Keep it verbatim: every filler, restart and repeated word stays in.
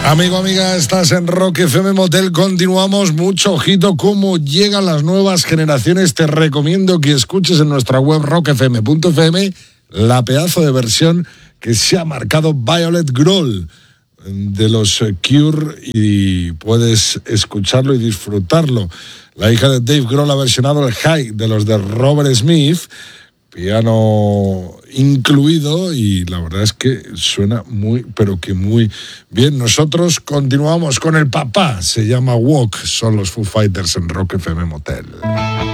Amigo, amiga, estás en Rock F M Motel. Continuamos. Mucho ojito cómo llegan las nuevas generaciones. Te recomiendo que escuches en nuestra web rock f m punto f m la pedazo de versión que se ha marcado Violet Grohl de los Cure, y puedes escucharlo y disfrutarlo. La hija de Dave Grohl ha versionado el High de los de Robert Smith, piano incluido, y la verdad es que suena muy, pero que muy bien. Nosotros continuamos con el papá, se llama Walk, son los Foo Fighters en Rock F M Motel.